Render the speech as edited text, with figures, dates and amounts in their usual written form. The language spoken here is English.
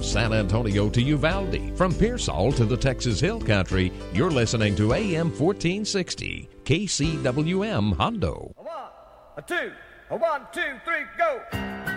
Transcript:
San Antonio to Uvalde, from Pearsall to the Texas Hill Country, you're listening to AM 1460, KCWM Hondo. A 1, a 2, a 1, 2, 3, go!